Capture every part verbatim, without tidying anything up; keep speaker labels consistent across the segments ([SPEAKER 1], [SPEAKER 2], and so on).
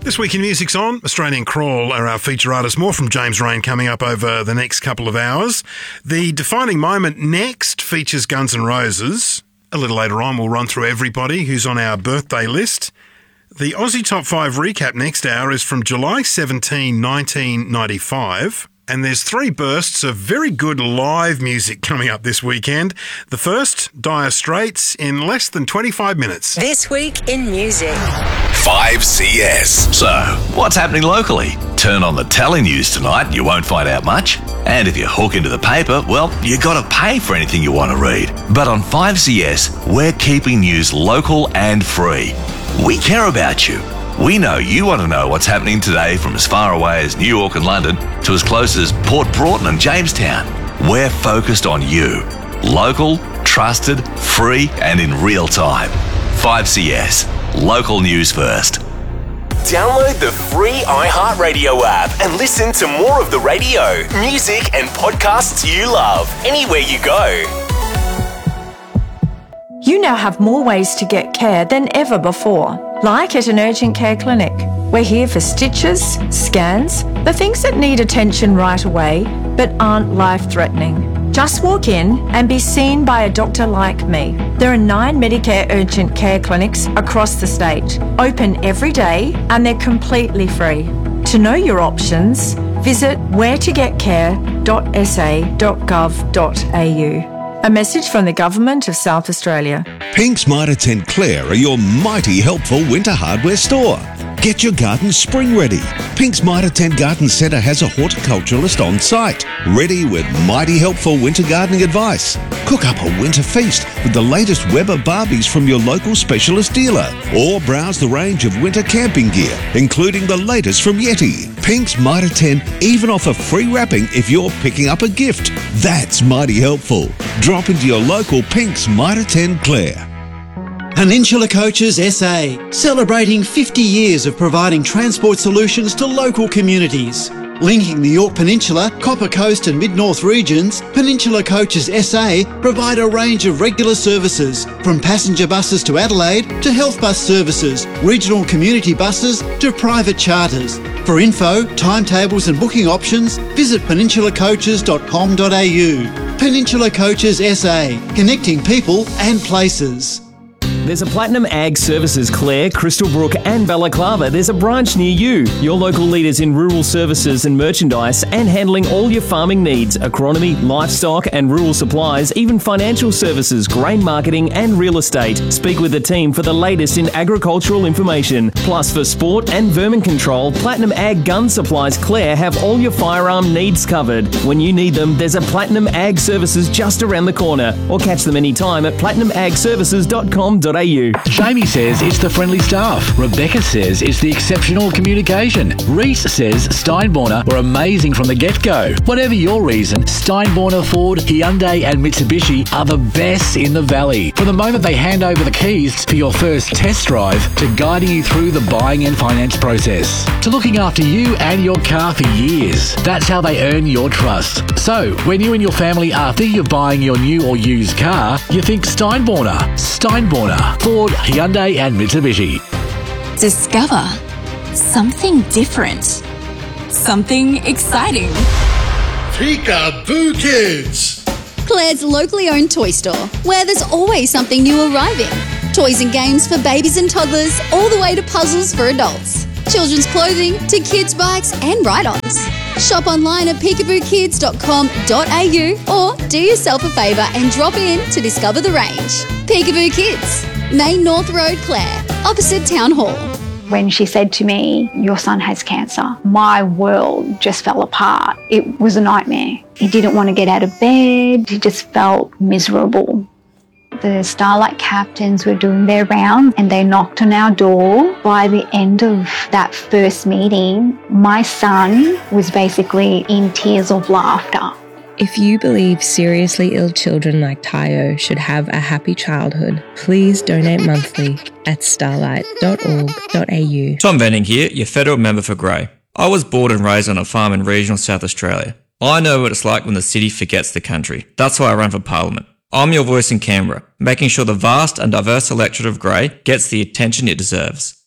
[SPEAKER 1] This week in Music's On, Australian Crawl are our feature artists. More from James Rain coming up over the next couple of hours. The defining moment next features Guns N' Roses. A little later on, we'll run through everybody who's on our birthday list. The Aussie Top five recap next hour is from July seventeenth, nineteen ninety-five. And there's three bursts of very good live music coming up this weekend. The first, Dire Straits, in less than twenty-five minutes.
[SPEAKER 2] This week in music.
[SPEAKER 3] five C S. So, what's happening locally? Turn on the telly news tonight, you won't find out much. And if you hook into the paper, well, you got to pay for anything you want to read. But on five C S, we're keeping news local and free. We care about you. We know you want to know what's happening today from as far away as New York and London to as close as Port Broughton and Jamestown. We're focused on you. Local, trusted, free, and in real time. five C S. Local news first.
[SPEAKER 4] Download the free iHeartRadio app and listen to more of the radio, music, and podcasts you love anywhere you go.
[SPEAKER 5] You now have more ways to get care than ever before, like at an urgent care clinic. We're here for stitches, scans, the things that need attention right away but aren't life-threatening. Just walk in and be seen by a doctor like me. There are nine Medicare urgent care clinics across the state, open every day, and they're completely free. To know your options, visit where to get care dot s a dot gov dot a u. A message from the Government of South Australia.
[SPEAKER 6] Pink's Mitre Tent Clare are your mighty helpful winter hardware store. Get your garden spring ready. Pink's Mitre Tent Garden Centre has a horticulturalist on site, ready with mighty helpful winter gardening advice. Cook up a winter feast with the latest Weber Barbies from your local specialist dealer, or browse the range of winter camping gear, including the latest from Yeti. Pink's Mitre Tent even offer free wrapping if you're picking up a gift. That's mighty helpful. Drop into your local Pink's Mitre Tent Clare.
[SPEAKER 7] Peninsula Coaches S A, celebrating fifty years of providing transport solutions to local communities. Linking the Yorke Peninsula, Copper Coast and Mid-North regions, Peninsula Coaches S A provide a range of regular services, from passenger buses to Adelaide, to health bus services, regional community buses to private charters. For info, timetables and booking options, visit peninsula coaches dot com dot a u. Peninsula Coaches S A, connecting people and places.
[SPEAKER 8] There's a Platinum Ag Services Clare, Crystal Brook and Balaclava. There's a branch near you. Your local leaders in rural services and merchandise and handling all your farming needs, agronomy, livestock and rural supplies, even financial services, grain marketing and real estate. Speak with the team for the latest in agricultural information. Plus for sport and vermin control, Platinum Ag Gun Supplies Clare have all your firearm needs covered. When you need them, there's a Platinum Ag Services just around the corner, or catch them anytime at platinum ag services dot com dot a u.
[SPEAKER 9] Jamie says it's the friendly staff. Rebecca says it's the exceptional communication. Reese says Steinborner were amazing from the get-go. Whatever your reason, Steinborner, Ford, Hyundai and Mitsubishi are the best in the valley. From the moment they hand over the keys for your first test drive to guiding you through the buying and finance process, to looking after you and your car for years. That's how they earn your trust. So, when you and your family are thinking of buying your new or used car, you think Steinborner. Steinborner, Ford, Hyundai and Mitsubishi.
[SPEAKER 10] Discover something different. Something exciting.
[SPEAKER 11] Peekaboo Kids!
[SPEAKER 12] Claire's locally owned toy store, where there's always something new arriving. Toys and games for babies and toddlers, all the way to puzzles for adults. Children's clothing to kids' bikes and ride-ons. Shop online at peekaboo kids dot com dot a u or do yourself a favour and drop in to discover the range. Peekaboo Kids, Main North Road, Clare, opposite Town Hall.
[SPEAKER 13] When she said to me, "Your son has cancer," my world just fell apart. It was a nightmare. He didn't want to get out of bed. He just felt miserable. The Starlight captains were doing their rounds and they knocked on our door. By the end of that first meeting, my son was basically in tears of laughter.
[SPEAKER 14] If you believe seriously ill children like Tayo should have a happy childhood, please donate monthly at starlight dot org dot a u.
[SPEAKER 15] Tom Venning here, your federal member for Grey. I was born and raised on a farm in regional South Australia. I know what it's like when the city forgets the country. That's why I ran for Parliament. I'm your voice in Canberra, making sure the vast and diverse electorate of Grey gets the attention it deserves.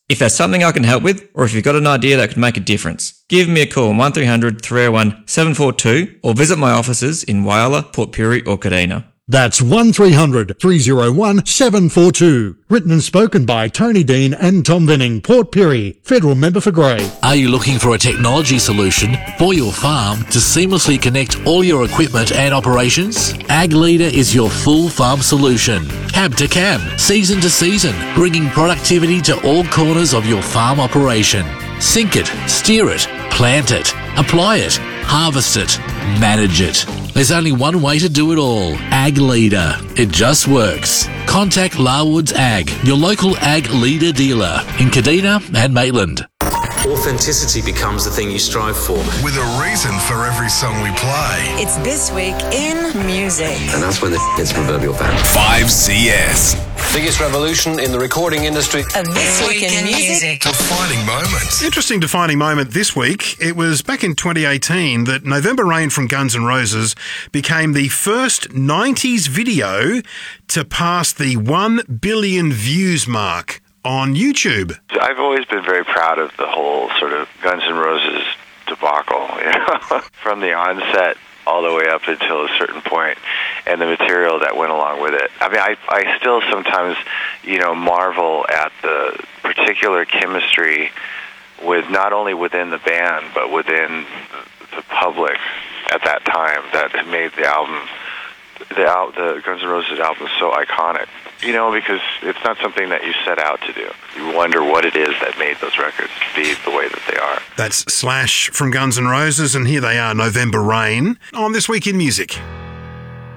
[SPEAKER 15] If there's something I can help with, or if you've got an idea that could make a difference, give me a call on one three hundred, three oh one, seven four two or visit my offices in Whyalla, Port Pirie or Kadina.
[SPEAKER 2] That's one three hundred, three oh one, seven four two. Written and spoken by Tony Dean and Tom Venning, Port Pirie, Federal Member for Grey.
[SPEAKER 9] Are you looking for a technology solution for your farm to seamlessly connect all your equipment and operations? Ag Leader is your full farm solution. Cab to cab, season to season, bringing productivity to all corners of your farm operation. Sync it, steer it, plant it, apply it, harvest it, manage it. There's only one way to do it all. Ag Leader. It just works. Contact Larwoods Ag, your local Ag Leader dealer in Kadina and Maitland.
[SPEAKER 16] Authenticity becomes the thing you strive for.
[SPEAKER 17] With a reason for every song we play.
[SPEAKER 18] It's This Week in Music.
[SPEAKER 16] And that's when the hits proverbial fan.
[SPEAKER 17] five C S.
[SPEAKER 16] Biggest revolution in the recording industry.
[SPEAKER 18] Of This Week in Music.
[SPEAKER 17] Defining moment.
[SPEAKER 1] Interesting defining moment this week. It was back in twenty eighteen that November Rain from Guns N' Roses became the first nineties video to pass the one billion views mark on YouTube.
[SPEAKER 19] I've always been very proud of the whole sort of Guns N' Roses debacle, you know, from the onset all the way up until a certain point, and the material that went along with it. I mean, I, I still sometimes, you know, marvel at the particular chemistry with not only within the band, but within the public at that time that had made the album, the, al- the Guns N' Roses album so iconic. You know, because it's not something that you set out to do. You wonder what it is that made those records be the way that they are.
[SPEAKER 1] That's Slash from Guns N' Roses, and here they are, November Rain, on This Week in Music.